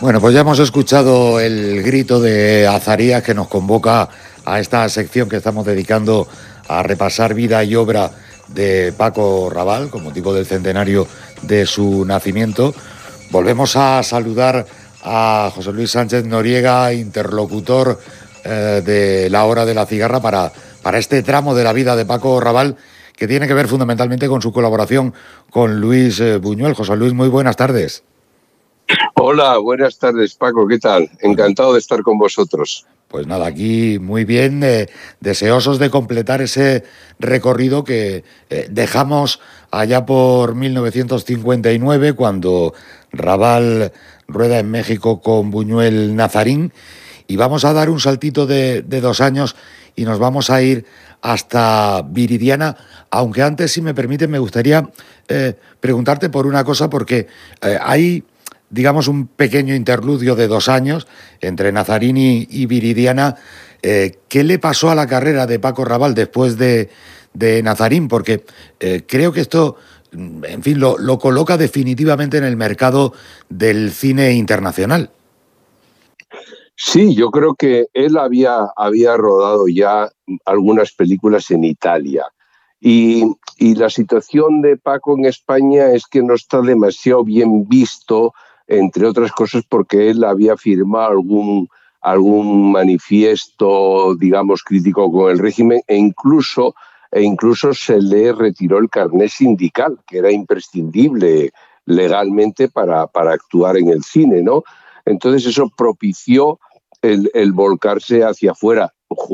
Bueno, pues ya hemos escuchado el grito de Azarías que nos convoca a esta sección que estamos dedicando a repasar vida y obra de Paco Raval con motivo del centenario de su nacimiento. Volvemos a saludar a José Luis Sánchez Noriega, interlocutor de La Hora de la Cigarra para este tramo de la vida de Paco Raval que tiene que ver fundamentalmente con su colaboración con Luis Buñuel. José Luis, muy buenas tardes. Hola, buenas tardes, Paco, ¿qué tal? Encantado de estar con vosotros. Pues nada, aquí muy bien, deseosos de completar ese recorrido que dejamos allá por 1959, cuando Raval rueda en México con Buñuel Nazarín, y vamos a dar un saltito de 2 años y nos vamos a ir hasta Viridiana, aunque antes, si me permite, me gustaría preguntarte por una cosa, porque hay, digamos, un pequeño interludio de 2 años entre Nazarín y Viridiana. ¿Qué le pasó a la carrera de Paco Raval después de Nazarín? Porque creo que esto, en fin, lo coloca definitivamente en el mercado del cine internacional. Sí, yo creo que él había rodado ya algunas películas en Italia y la situación de Paco en España es que no está demasiado bien visto, entre otras cosas porque él había firmado algún manifiesto, digamos, crítico con el régimen e incluso se le retiró el carné sindical, que era imprescindible legalmente para actuar en el cine, ¿no? Entonces eso propició el volcarse hacia afuera,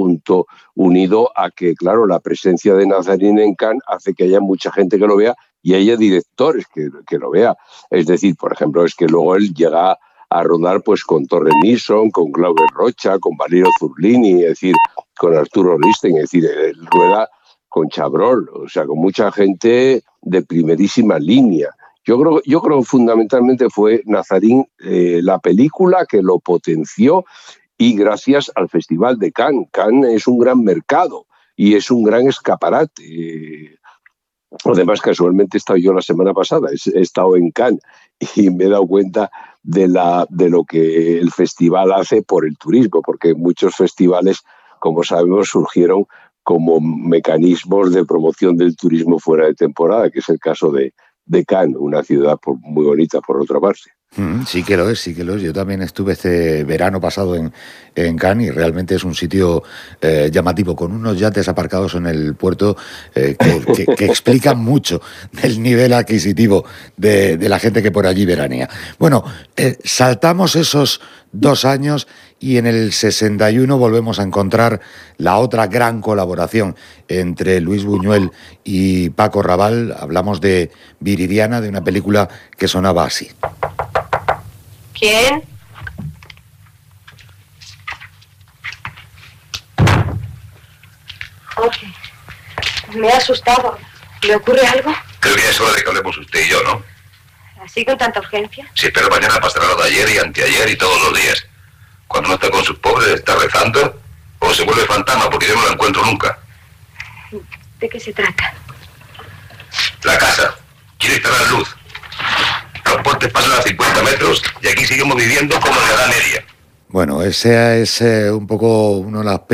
unido a que, claro, la presencia de Nazarín en Cannes hace que haya mucha gente que lo vea y haya directores que lo vea. Es decir, por ejemplo, es que luego él llega a rodar pues con Torre Nilsson, con Claude Rocha, con Valerio Zurlini, es decir, con Arturo Risten, es decir, él rueda con Chabrol, o sea, con mucha gente de primerísima línea. Yo creo que fundamentalmente fue Nazarín la película que lo potenció y gracias al Festival de Cannes. Cannes es un gran mercado y es un gran escaparate. Además, casualmente he estado yo la semana pasada, he estado en Cannes y me he dado cuenta de lo que el festival hace por el turismo, porque muchos festivales, como sabemos, surgieron como mecanismos de promoción del turismo fuera de temporada, que es el caso de Cannes, una ciudad muy bonita por otra parte. Sí que lo es, sí que lo es. Yo también estuve este verano pasado en Cannes y realmente es un sitio llamativo, con unos yates aparcados en el puerto que explican mucho del nivel adquisitivo de la gente que por allí veranea. Bueno, saltamos esos 2 años y en el 61 volvemos a encontrar la otra gran colaboración entre Luis Buñuel y Paco Raval. Hablamos de Viridiana, de una película que sonaba así. ¿Quién? Jorge, me he asustado. ¿Le ocurre algo? Creo que ya es hora de que hablemos usted y yo, ¿no? ¿Así con tanta urgencia? Sí, pero mañana pasará lo de ayer y anteayer y todos los días. Cuando uno está con sus pobres, está rezando o se vuelve fantasma porque yo no lo encuentro nunca. ¿De qué se trata? La casa. Quiere instalar luz. Los puentes pasan a 50 metros y aquí seguimos viviendo como en la Edad Media. Bueno, esa es un poco una de las